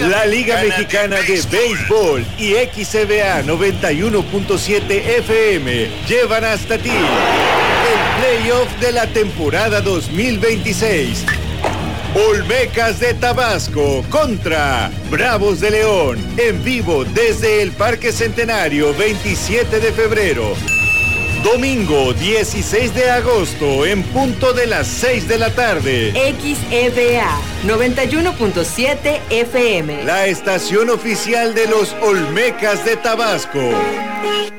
La Liga Mexicana de Béisbol y XCBA 91.7 FM llevan hasta ti el playoff de la temporada 2026. Olmecas de Tabasco contra Bravos de León, en vivo desde el Parque Centenario, 27 de febrero. Domingo 16 de agosto, en punto de las 6 de la tarde. XEBA 91.7 FM. La estación oficial de los Olmecas de Tabasco.